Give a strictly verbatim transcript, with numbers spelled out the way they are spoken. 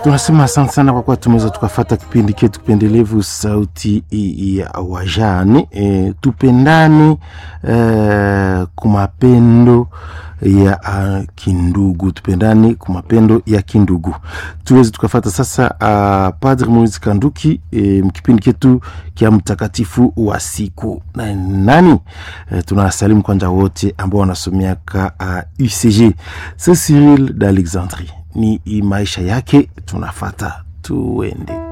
Tunasema asante sana kwa kuwa tumeweza tukafuata kipindi chetu kipendelevu sauti ya wajane. E, tupendani e, kumapendo ya uh, kindugu, tupendani kumapendo ya kindugu. Tuweze tukafuata sasa uh, Padre Moise Kanduki e, mkipindi chetu kia mtakatifu wa siku na nani. E, tunasalimu kwanza wote ambao wanasomea ka uh, U C G Saint Cyril d'Alexandrie. Ni maisha yake tunafata tuende.